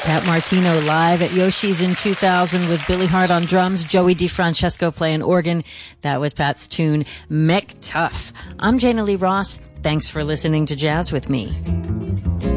Pat Martino live at Yoshi's in 2000 with Billy Hart on drums, Joey DeFrancesco playing organ. That was Pat's tune, McTuff. I'm Jana Lee Ross. Thanks for listening to Jazz with Me.